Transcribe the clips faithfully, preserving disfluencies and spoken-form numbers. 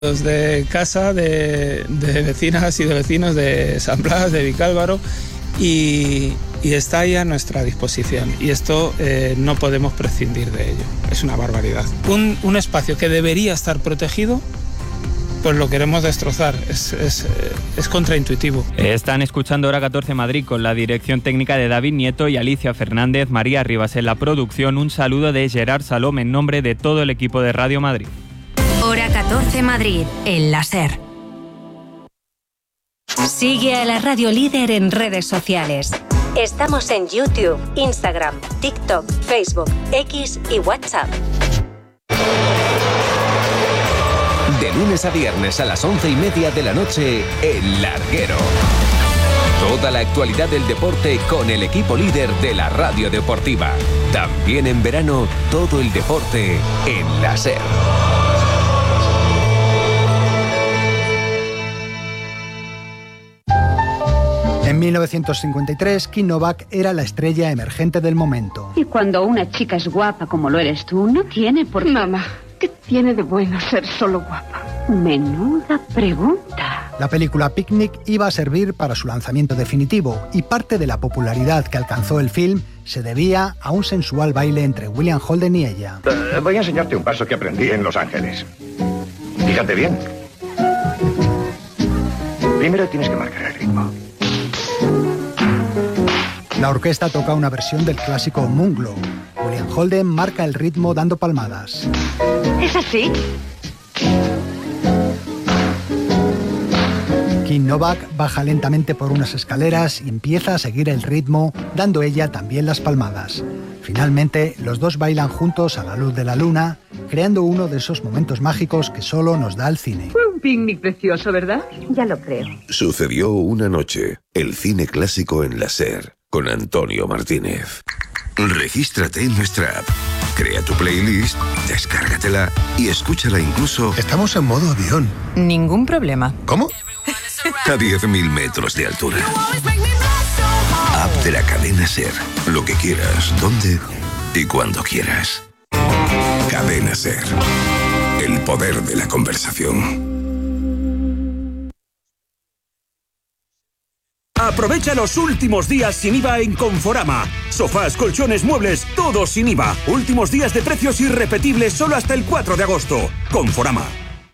de casa, de, de vecinas y de vecinos de San Blas, de Vicálvaro, y, y está ahí a nuestra disposición. Y esto eh, no podemos prescindir de ello. Es una barbaridad. Un, un espacio que debería estar protegido, pues lo queremos destrozar. Es, es, es contraintuitivo. Están escuchando Hora catorce Madrid con la dirección técnica de David Nieto y Alicia Fernández, María Rivas en la producción. Un saludo de Gerard Salom en nombre de todo el equipo de Radio Madrid. Hora catorce Madrid, el láser. Sigue a la Radio Líder en redes sociales. Estamos en YouTube, Instagram, TikTok, Facebook, X y WhatsApp. De lunes a viernes a las once y media de la noche, El Larguero. Toda la actualidad del deporte con el equipo líder de la radio deportiva. También en verano, todo el deporte en la SER. En mil novecientos cincuenta y tres, Kim Novak era la estrella emergente del momento. Y cuando una chica es guapa como lo eres tú, no tiene por qué... Mamá, ¿qué tiene de bueno ser solo guapa? Menuda pregunta. La película Picnic iba a servir para su lanzamiento definitivo y parte de la popularidad que alcanzó el film se debía a un sensual baile entre William Holden y ella. Uh, voy a enseñarte un paso que aprendí en Los Ángeles. Fíjate bien. Primero tienes que marcar el ritmo. La orquesta toca una versión del clásico Moonglow. William Holden marca el ritmo dando palmadas. ¿Es así? Kim Novak baja lentamente por unas escaleras y empieza a seguir el ritmo, dando ella también las palmadas. Finalmente, los dos bailan juntos a la luz de la luna, creando uno de esos momentos mágicos que solo nos da el cine. Fue un picnic precioso, ¿verdad? Ya lo creo. Sucedió una noche, el cine clásico en la SER, con Antonio Martínez. Regístrate en nuestra app, crea tu playlist, descárgatela y escúchala incluso... Estamos en modo avión. Ningún problema. ¿Cómo? A diez mil metros de altura. App de la cadena SER. Lo que quieras, donde y cuando quieras. Cadena SER. El poder de la conversación. Aprovecha los últimos días sin I V A en Conforama. Sofás, colchones, muebles, todos sin I V A. Últimos días de precios irrepetibles solo hasta el cuatro de agosto. Conforama.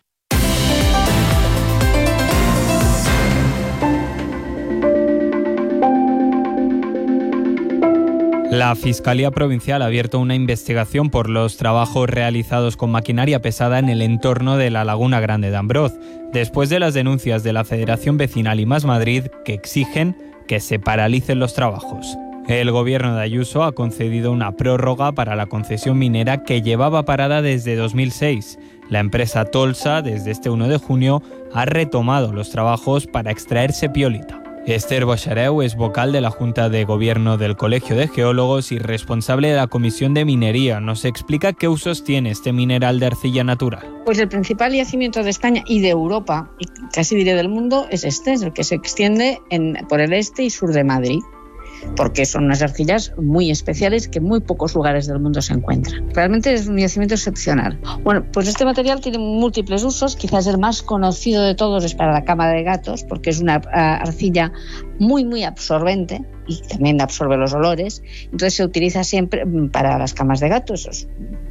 La Fiscalía Provincial ha abierto una investigación por los trabajos realizados con maquinaria pesada en el entorno de la Laguna Grande de Ambroz, después de las denuncias de la Federación Vecinal y Más Madrid que exigen que se paralicen los trabajos. El gobierno de Ayuso ha concedido una prórroga para la concesión minera que llevaba parada desde dos mil seis. La empresa Tolsa, desde este uno de junio, ha retomado los trabajos para extraer sepiolita. Esther Boixareu es vocal de la Junta de Gobierno del Colegio de Geólogos y responsable de la Comisión de Minería. Nos explica qué usos tiene este mineral de arcilla natural. Pues el principal yacimiento de España y de Europa, y casi diré del mundo, es este, es el que se extiende en, por el este y sur de Madrid, porque son unas arcillas muy especiales que en muy pocos lugares del mundo se encuentran. Realmente es un yacimiento excepcional. Bueno, pues este material tiene múltiples usos, quizás el más conocido de todos es para la cama de gatos, porque es una arcilla muy, muy absorbente y también absorbe los olores, entonces se utiliza siempre para las camas de gatos,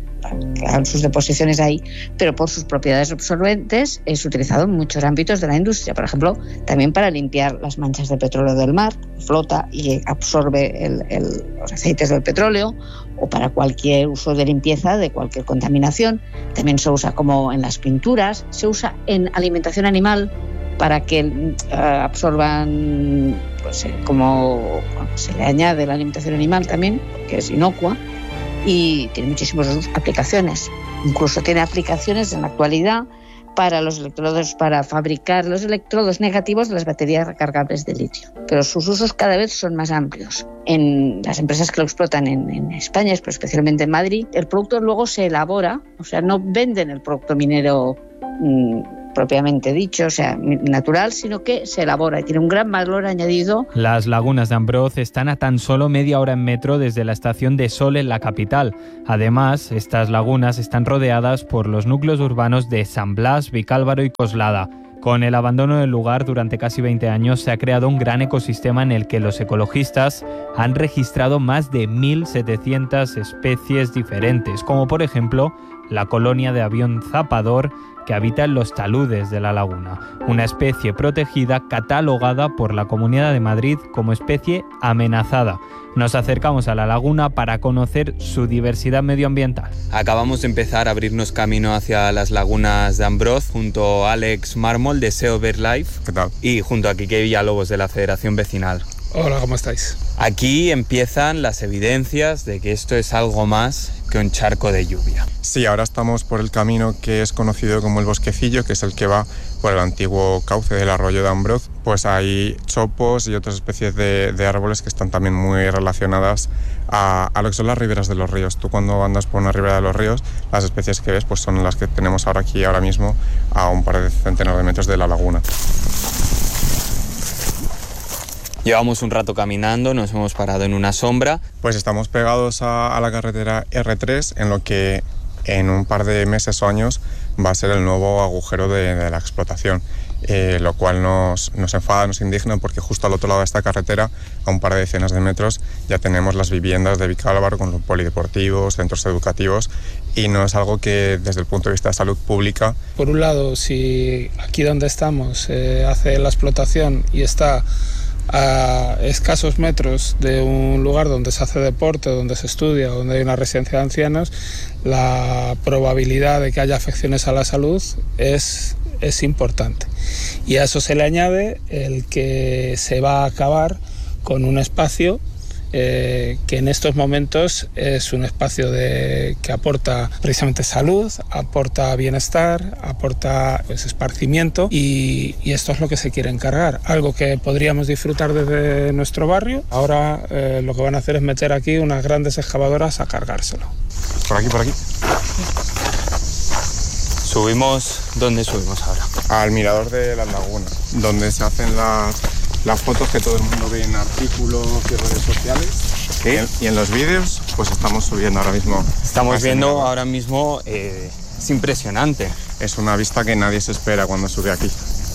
en sus deposiciones ahí, pero por sus propiedades absorbentes es utilizado en muchos ámbitos de la industria, por ejemplo, también para limpiar las manchas de petróleo del mar, flota y absorbe el, el, los aceites del petróleo, o para cualquier uso de limpieza de cualquier contaminación. También se usa como en las pinturas, se usa en alimentación animal para que uh, absorban, pues, como bueno, se le añade la alimentación animal también, que es inocua, y tiene muchísimas aplicaciones. Incluso tiene aplicaciones en la actualidad para los electrodos, para fabricar los electrodos negativos de las baterías recargables de litio. Pero sus usos cada vez son más amplios. En las empresas que lo explotan en, en España, pero especialmente en Madrid, el producto luego se elabora, o sea, no venden el producto minero mmm, propiamente dicho, o sea, natural, sino que se elabora y tiene un gran valor añadido. Las lagunas de Ambroz están a tan solo media hora en metro desde la estación de Sol en la capital. Además, estas lagunas están rodeadas por los núcleos urbanos de San Blas, Vicálvaro y Coslada. Con el abandono del lugar durante casi veinte años se ha creado un gran ecosistema en el que los ecologistas han registrado más de mil setecientas especies diferentes, como por ejemplo la colonia de avión zapador que habita en los taludes de la laguna, una especie protegida catalogada por la Comunidad de Madrid como especie amenazada. Nos acercamos a la laguna para conocer su diversidad medioambiental. Acabamos de empezar a abrirnos camino hacia las lagunas de Ambroz junto a Alex Mármol de S E O BirdLife. ¿Qué tal? Y junto a Quique Villalobos de la Federación Vecinal. Hola, ¿cómo estáis? Aquí empiezan las evidencias de que esto es algo más que un charco de lluvia. Sí, ahora estamos por el camino que es conocido como el Bosquecillo, que es el que va por el antiguo cauce del arroyo de Ambroz. Pues hay chopos y otras especies de, de árboles que están también muy relacionadas a, a lo que son las riberas de los ríos. Tú cuando andas por una ribera de los ríos, las especies que ves pues son las que tenemos ahora aquí, ahora mismo, a un par de centenares de metros de la laguna. Llevamos un rato caminando, nos hemos parado en una sombra. Pues estamos pegados a, a la carretera erre tres, en lo que en un par de meses o años va a ser el nuevo agujero de, de la explotación, eh, lo cual nos, nos enfada, nos indigna, porque justo al otro lado de esta carretera, a un par de decenas de metros, ya tenemos las viviendas de Vicálvaro con los polideportivos, centros educativos, y no es algo que desde el punto de vista de salud pública... Por un lado, si aquí donde estamos eh, hace la explotación y está a escasos metros de un lugar donde se hace deporte, donde se estudia, donde hay una residencia de ancianos, la probabilidad de que haya afecciones a la salud es, es importante. Y a eso se le añade el que se va a acabar con un espacio eh, que en estos momentos es un espacio de, que aporta precisamente salud, aporta bienestar, aporta pues, esparcimiento y, y esto es lo que se quiere encargar. Algo que podríamos disfrutar desde nuestro barrio, ahora eh, lo que van a hacer es meter aquí unas grandes excavadoras a cargárselo. Por aquí, por aquí. Subimos, ¿dónde subimos ahora? Al mirador de las lagunas, donde se hacen las, las fotos que todo el mundo ve en artículos y redes sociales. ¿Sí? Y, en, y en los vídeos, pues estamos subiendo ahora mismo. Estamos viendo mirador. ahora mismo, eh, es impresionante. Es una vista que nadie se espera cuando sube aquí.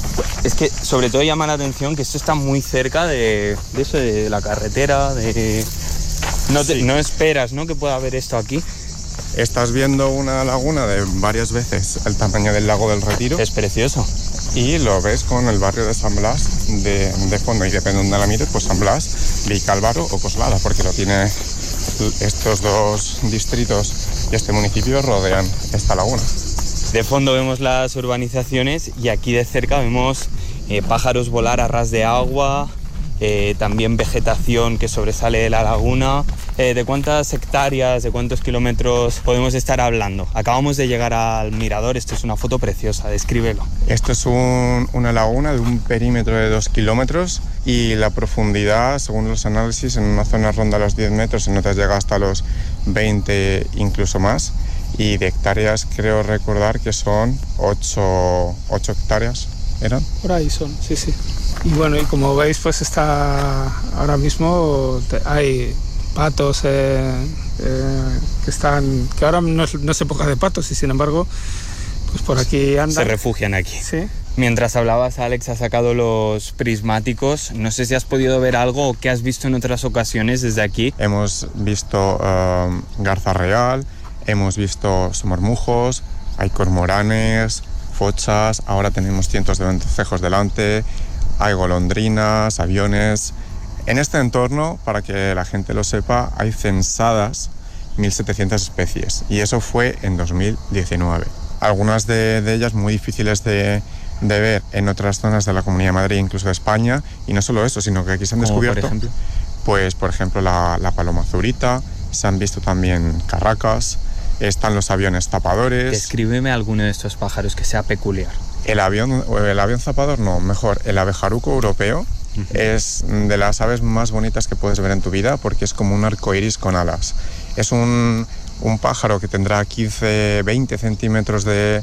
Es que sobre todo llama la atención que esto está muy cerca de, de eso, de la carretera, de... No, te, sí. no esperas, ¿no?, que pueda haber esto aquí. Estás viendo una laguna de varias veces el tamaño del lago del Retiro. Es precioso. Y lo ves con el barrio de San Blas de, de fondo. Y depende de donde la mires, pues San Blas, Vicálvaro o Coslada, porque lo tiene estos dos distritos y este municipio rodean esta laguna. De fondo vemos las urbanizaciones y aquí de cerca vemos eh, pájaros volar a ras de agua, eh, también vegetación que sobresale de la laguna. Eh, ¿De cuántas hectáreas, de cuántos kilómetros podemos estar hablando? Acabamos de llegar al mirador, esto es una foto preciosa, descríbelo. Esto es un, una laguna de un perímetro de dos kilómetros y la profundidad, según los análisis, en una zona ronda los diez metros, en otras llega hasta los veinte, incluso más. Y de hectáreas creo recordar que son ocho hectáreas, ¿eran? Por ahí son, sí, sí. Y bueno, y como veis, pues está ahora mismo, hay patos eh, eh, que están, que ahora no es, no es época de patos y sin embargo, pues por aquí andan. Se refugian aquí. Sí. Mientras hablabas, Alex ha sacado los prismáticos. No sé si has podido ver algo o qué has visto en otras ocasiones desde aquí. Hemos visto uh, garza real, hemos visto somormujos, hay cormoranes, fochas, ahora tenemos cientos de vencejos delante, hay golondrinas, aviones. En este entorno, para que la gente lo sepa, hay censadas mil setecientas especies y eso fue en dos mil diecinueve. Algunas de, de ellas muy difíciles de, de ver en otras zonas de la Comunidad de Madrid, incluso de España, y no solo eso, sino que aquí se han descubierto, por ejemplo, pues por ejemplo la, la paloma zurita, se han visto también carracas, están los aviones zapadores. Descríbeme alguno de estos pájaros que sea peculiar. El avión, el avión zapador no, mejor, el abejaruco europeo. Uh-huh. Es de las aves más bonitas que puedes ver en tu vida porque es como un arco iris con alas. Es un, un pájaro que tendrá quince, veinte centímetros de,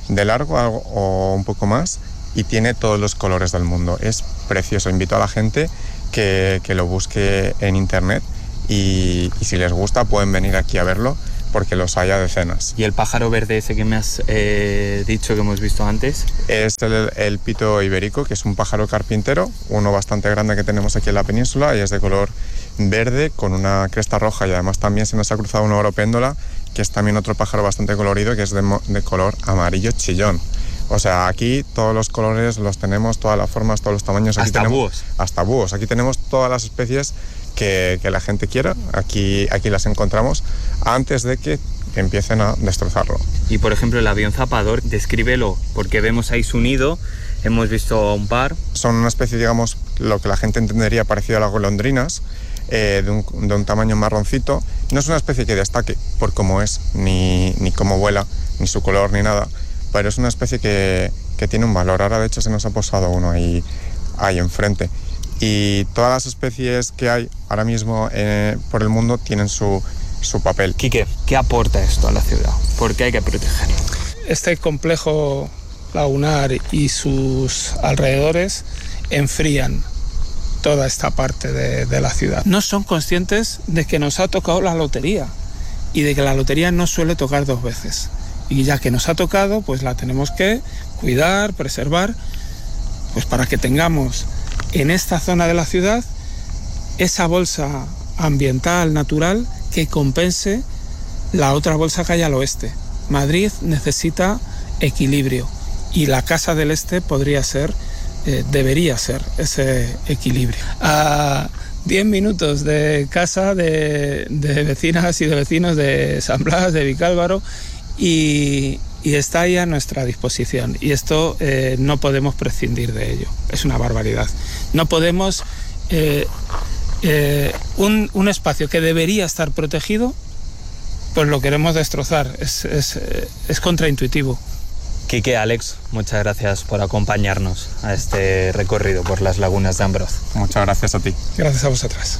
de largo algo, o un poco más, y tiene todos los colores del mundo. Es precioso. Invito a la gente que, que lo busque en internet y, y si les gusta pueden venir aquí a verlo, porque los hay a decenas. ¿Y el pájaro verde ese que me has eh, dicho que hemos visto antes? Es el, el pito ibérico, que es un pájaro carpintero, uno bastante grande que tenemos aquí en la península, y es de color verde con una cresta roja, y además también se nos ha cruzado un oro péndola, que es también otro pájaro bastante colorido, que es de, de color amarillo chillón. O sea, aquí todos los colores los tenemos, todas las formas, todos los tamaños. Aquí hasta tenemos, búhos. Hasta búhos. Aquí tenemos todas las especies que, que la gente quiera. Aquí, aquí las encontramos antes de que empiecen a destrozarlo. Y por ejemplo el avión zapador, descríbelo, porque vemos ahí su nido, hemos visto un par. Son una especie, digamos, lo que la gente entendería parecido a las golondrinas, eh, de, un, de un tamaño marroncito. No es una especie que destaque por cómo es, ni, ni cómo vuela, ni su color, ni nada, pero es una especie que, que tiene un valor. Ahora de hecho se nos ha posado uno ahí, ahí enfrente. Y todas las especies que hay ahora mismo eh, por el mundo tienen su, su papel. Quique, ¿qué aporta esto a la ciudad? ¿Por qué hay que protegerlo? Este complejo lagunar y sus alrededores enfrían toda esta parte de, de la ciudad. No son conscientes de que nos ha tocado la lotería y de que la lotería no suele tocar dos veces. Y ya que nos ha tocado, pues la tenemos que cuidar, preservar, pues para que tengamos en esta zona de la ciudad esa bolsa ambiental, natural, que compense la otra bolsa que hay al oeste. Madrid necesita equilibrio y la Casa del Este podría ser, eh, debería ser ese equilibrio. A diez minutos de casa de, de vecinas y de vecinos de San Blas, de Vicálvaro, y, y está ahí a nuestra disposición. Y esto eh, no podemos prescindir de ello. Es una barbaridad. No podemos... Eh, eh, un, un espacio que debería estar protegido, pues lo queremos destrozar. Es, es, es contraintuitivo. Quique, Alex, muchas gracias por acompañarnos a este recorrido por las lagunas de Ambroz. Muchas gracias a ti. Gracias a vosotras.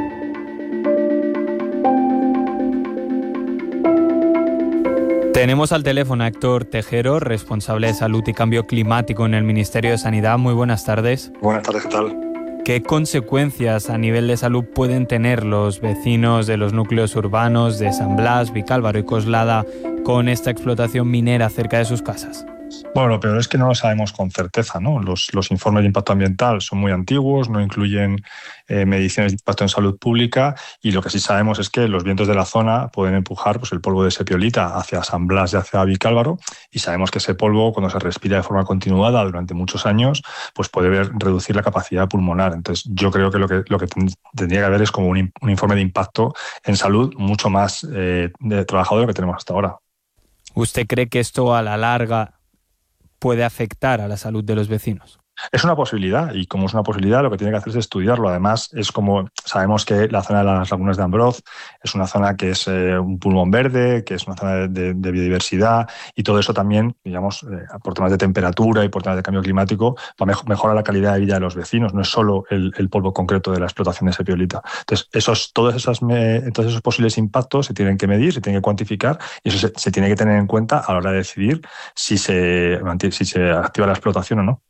Tenemos al teléfono a Héctor Tejero, responsable de Salud y Cambio Climático en el Ministerio de Sanidad. Muy buenas tardes. Buenas tardes, ¿qué tal? ¿Qué consecuencias a nivel de salud pueden tener los vecinos de los núcleos urbanos de San Blas, Vicálvaro y Coslada con esta explotación minera cerca de sus casas? Bueno, lo peor es que no lo sabemos con certeza, ¿no? Los, los informes de impacto ambiental son muy antiguos, no incluyen eh, mediciones de impacto en salud pública, y lo que sí sabemos es que los vientos de la zona pueden empujar pues, el polvo de sepiolita hacia San Blas y hacia Vicálvaro, y sabemos que ese polvo, cuando se respira de forma continuada durante muchos años, pues puede ver, reducir la capacidad pulmonar. Entonces yo creo que lo que, lo que tendría que haber es como un, un informe de impacto en salud mucho más eh, de trabajado de lo que tenemos hasta ahora. ¿Usted cree que esto a la larga puede afectar a la salud de los vecinos? Es una posibilidad, y como es una posibilidad, lo que tiene que hacer es estudiarlo. Además, es como sabemos que la zona de las lagunas de Ambroz es una zona que es eh, un pulmón verde, que es una zona de, de, de biodiversidad, y todo eso también, digamos, eh, por temas de temperatura y por temas de cambio climático, va a mejorar la calidad de vida de los vecinos. No es solo el, el polvo concreto de la explotación de sepiolita. Entonces, esos, todos, esas, me, todos esos posibles impactos se tienen que medir, se tienen que cuantificar, y eso se, se tiene que tener en cuenta a la hora de decidir si se, si se activa la explotación o no.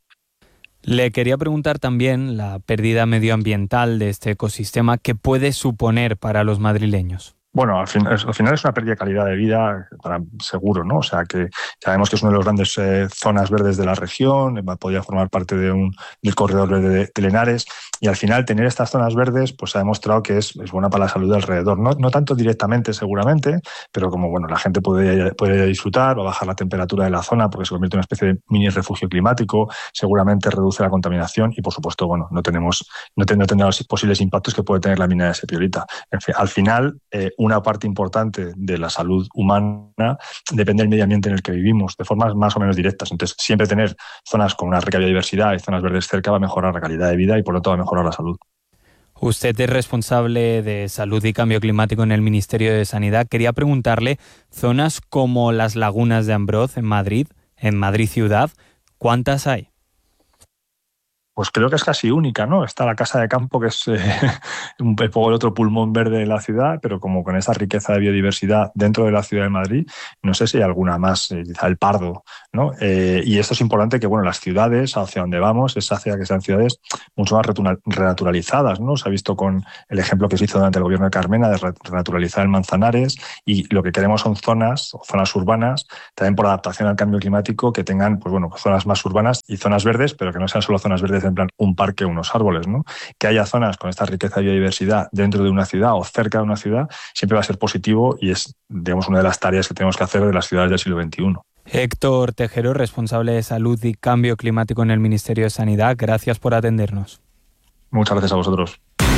Le quería preguntar también la pérdida medioambiental de este ecosistema, ¿qué puede suponer para los madrileños? Bueno, al, fin, al final es una pérdida de calidad de vida para, seguro, ¿no? O sea, que sabemos que es una de las grandes eh, zonas verdes de la región, podría formar parte de un, del corredor verde de, de Lenares, y al final tener estas zonas verdes pues se ha demostrado que es, es buena para la salud de alrededor. No, no tanto directamente, seguramente, pero como bueno, la gente puede, puede disfrutar, va a bajar la temperatura de la zona porque se convierte en una especie de mini refugio climático, seguramente reduce la contaminación y, por supuesto, bueno, no tenemos no, ten, no tendrá los posibles impactos que puede tener la mina de sepiolita. En fin, al final, eh, una parte importante de la salud humana depende del medio ambiente en el que vivimos, de formas más o menos directas. Entonces, siempre tener zonas con una rica biodiversidad y zonas verdes cerca va a mejorar la calidad de vida y, por lo tanto, va a mejorar la salud. Usted es responsable de Salud y Cambio Climático en el Ministerio de Sanidad. Quería preguntarle, zonas como las lagunas de Ambroz en Madrid, en Madrid ciudad, ¿cuántas hay? pues creo que es casi única, ¿no? Está la Casa de Campo, que es eh, un poco el otro pulmón verde de la ciudad, pero como con esa riqueza de biodiversidad dentro de la ciudad de Madrid, no sé si hay alguna más, eh, quizá el Pardo, ¿no? Eh, y esto es importante que, bueno, las ciudades, hacia donde vamos, es hacia que sean ciudades mucho más renaturalizadas, ¿no? Se ha visto con el ejemplo que se hizo durante el gobierno de Carmena de renaturalizar el Manzanares, y lo que queremos son zonas, o zonas urbanas, también por adaptación al cambio climático, que tengan, pues bueno, zonas más urbanas y zonas verdes, pero que no sean solo zonas verdes en plan un parque o unos árboles, ¿no? Que haya zonas con esta riqueza de biodiversidad dentro de una ciudad o cerca de una ciudad siempre va a ser positivo y es, digamos, una de las tareas que tenemos que hacer de las ciudades del siglo veintiuno. Héctor Tejero, responsable de Salud y Cambio Climático en el Ministerio de Sanidad, gracias por atendernos. Muchas gracias a vosotros.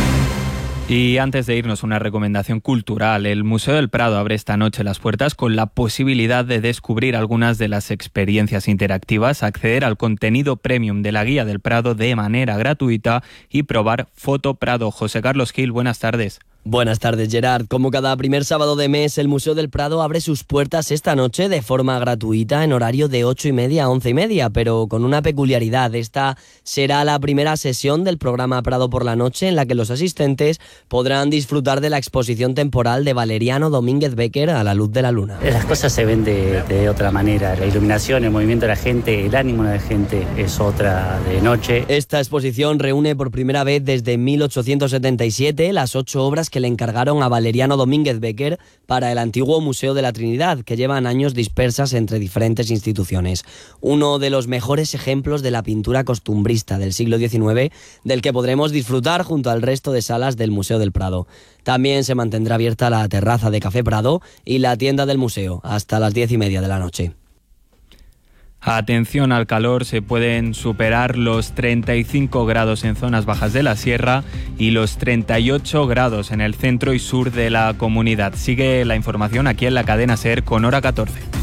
Y antes de irnos, una recomendación cultural. El Museo del Prado abre esta noche las puertas con la posibilidad de descubrir algunas de las experiencias interactivas, acceder al contenido premium de la Guía del Prado de manera gratuita y probar Foto Prado. José Carlos Gil, buenas tardes. Buenas tardes, Gerard. Como cada primer sábado de mes, el Museo del Prado abre sus puertas esta noche de forma gratuita en horario de ocho y media a once y media, pero con una peculiaridad. Esta será la primera sesión del programa Prado por la Noche en la que los asistentes podrán disfrutar de la exposición temporal de Valeriano Domínguez Becker a la luz de la luna. Las cosas se ven de, de otra manera. La iluminación, el movimiento de la gente, el ánimo de la gente es otra de noche. Esta exposición reúne por primera vez desde mil ochocientos setenta y siete las ocho obras que le encargaron a Valeriano Domínguez Becker para el antiguo Museo de la Trinidad, que llevan años dispersas entre diferentes instituciones. Uno de los mejores ejemplos de la pintura costumbrista del siglo diecinueve, del que podremos disfrutar junto al resto de salas del Museo del Prado. También se mantendrá abierta la terraza de Café Prado y la tienda del museo hasta las diez y media de la noche. Atención al calor, se pueden superar los treinta y cinco grados en zonas bajas de la sierra y los treinta y ocho grados en el centro y sur de la comunidad. Sigue la información aquí en la cadena SER con Hora catorce.